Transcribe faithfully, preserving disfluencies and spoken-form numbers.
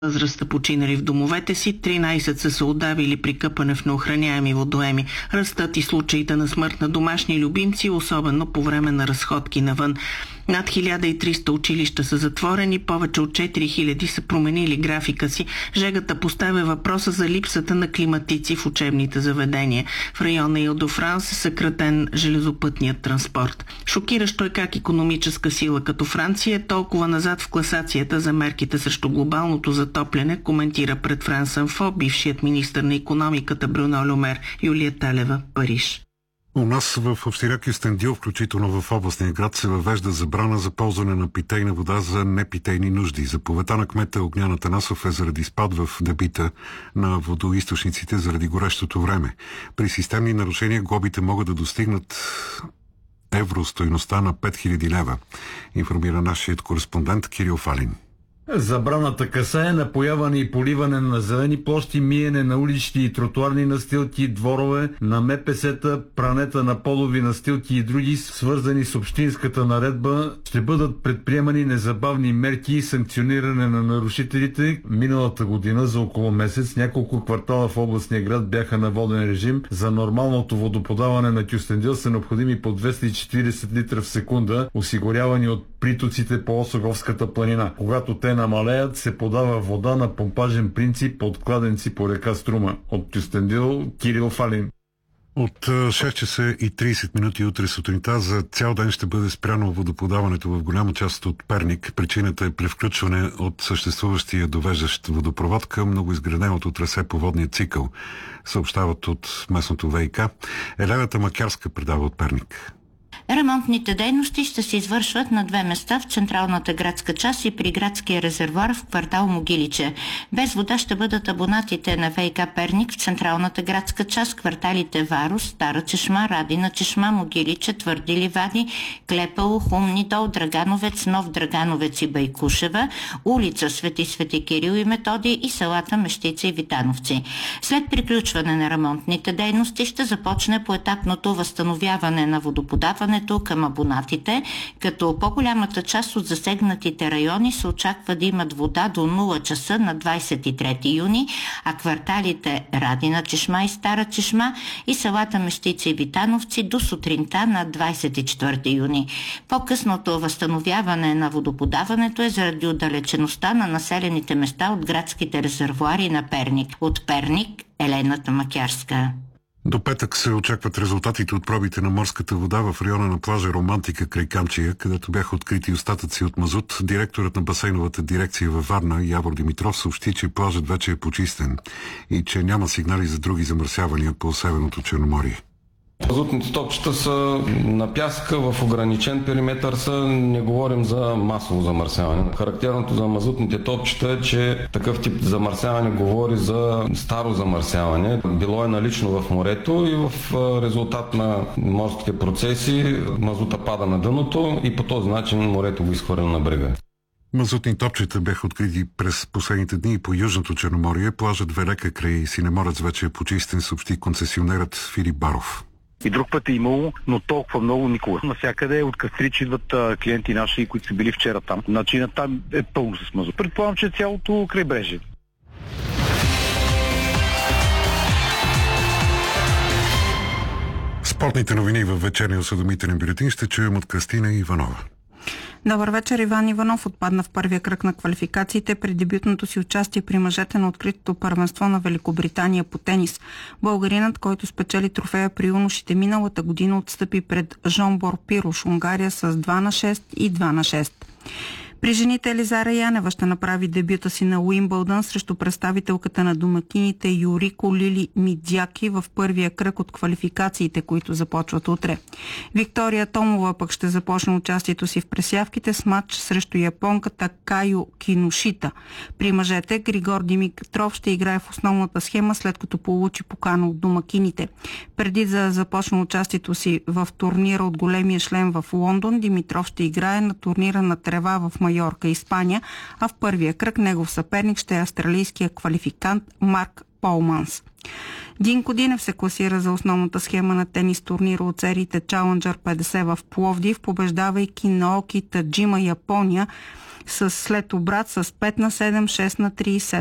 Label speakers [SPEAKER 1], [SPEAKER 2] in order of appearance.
[SPEAKER 1] възрастта починали в домовете си, тринайсет са се удавили при къпане в неохраняеми водоеми. Растат и случаите на смърт на домашни любимци, особено по време на разходки навън. Над хиляда и триста училища са затворени, повече от четири хиляди са променили графика си. Жегата поставя въпроса за липсата на климатици в учебните заведения. В района Ил-де-Франс е съкратен железопътният транспорт. Шокиращо е как икономическа сила като Франция е толкова назад в класацията за мерките срещу глобалното затопляне, коментира пред Франс Инфо бившият министър на икономиката Брюно Ле Мер. Юлия Талева, Париж.
[SPEAKER 2] У нас в община Кюстендил, включително в областния град, се въвежда забрана за ползване на питейна вода за непитейни нужди. Заповедта на кмета Огнян Атанасов е заради спад в дебита на водоизточниците заради горещото време. При системни нарушения глобите могат да достигнат евростойността на пет хиляди лева, информира нашият кореспондент Кирил Фалин.
[SPEAKER 3] Забраната касае напояване и поливане на зелени площи, миене на улични и тротуарни настилки, дворове, на ме пе есе-та, пранета на полови настилки и други, свързани с общинската наредба. Ще бъдат предприемани незабавни мерки и санкциониране на нарушителите. Миналата година за около месец няколко квартала в областния град бяха на воден режим. За нормалното водоподаване на Кюстендил са необходими по двеста и четирийсет литра в секунда, осигурявани от притоците по Осоговската планина. Когато те намалеят, се подава вода на помпажен принцип от кладенци по река Струма. От Кюстендил, Кирил Фалин.
[SPEAKER 2] От шест часа и трийсет минути утре сутринта за цял ден ще бъде спряно водоподаването в голяма част от Перник. Причината е превключване от съществуващия довеждащ водопровод към многоизграденото трасе по водния цикъл, съобщават от местното ВиК. Елената Макярска предава от Перник.
[SPEAKER 4] Ремонтните дейности ще се извършват на две места в централната градска част и при градския резервоар в квартал Могиличе. Без вода ще бъдат абонатите на ВиК Перник в централната градска част, кварталите Варус, Стара чешма, Радина чешма, Могиличе, Твърди ливади, Клепало, Хумни дол, Драгановец, Нов Драгановец и Байкушева, улица Свети Свети Кирил и Методи и селата Мещица и Витановци. След приключване на ремонтните дейности ще започне поетапното възстановяване на водоподаване към абонатите, като по-голямата част от засегнатите райони се очаква да имат вода до нула часа на двайсет и трети юни, а кварталите Радина чешма и Стара чешма и селата Мещица и Витановци до сутринта на двайсет и четвърти юни. По-късното възстановяване на водоподаването е заради отдалечеността на населените места от градските резервоари на Перник. От Перник, Елената Макярска.
[SPEAKER 2] До петък се очакват резултатите от пробите на морската вода в района на плажа Романтика край Камчия, където бяха открити остатъци от мазут. Директорът на басейновата дирекция във Варна, Явор Димитров, съобщи, че плажът вече е почистен и че няма сигнали за други замърсявания по Северното Черноморие.
[SPEAKER 5] Мазутните топчета са на пясъка, в ограничен периметър са, не говорим за масово замърсяване. Характерното за мазутните топчета е, че такъв тип замърсяване говори за старо замърсяване. Било е налично в морето и в резултат на морските процеси мазута пада на дъното и по този начин морето го изхвърля на брега.
[SPEAKER 2] Мазутни топчета бяха открити през последните дни по Южното Черноморие. Плажът Велека край Синеморец вече е почистен, съобщи концесионерът Филип Баров.
[SPEAKER 6] И друг път е имало, но толкова много никога. Навсякъде от Кастрич идват а, клиенти наши, които са били вчера там. Начинът там е пълно с мазут. Предполагам, че цялото крайбрежие.
[SPEAKER 2] Спортните новини във вечерния осведомителен бюлетин ще чуем от Кристина Иванова.
[SPEAKER 7] Добър вечер. Иван Иванов отпадна в първия кръг на квалификациите при дебютното си участие при мъжете на откритото първенство на Великобритания по тенис. Българинът, който спечели трофея при юношите миналата година, отстъпи пред Жомбор Пирош, Унгария с два на шест и два на шест. При жените Елизара Янева ще направи дебюта си на Уимбълдън срещу представителката на домакините Юрико Лили Мидзяки в първия кръг от квалификациите, които започват утре. Виктория Томова пък ще започне участието си в пресявките с матч срещу японката Кайо Киношита. При мъжете Григор Димитров ще играе в основната схема, след като получи покана от домакините. Преди да започне участието си в турнира от големия шлем в Лондон, Димитров ще играе на турнира на трева в Майорка, Испания, а в първия кръг негов съперник ще е австралийския квалификант Марк Полманс. Динко Динев се класира за основната схема на тенис турнира от сериите Challenger петдесет в Пловдив, побеждавайки Наоки Таджима, Япония, с след обрат с пет на седем, шест на три, седем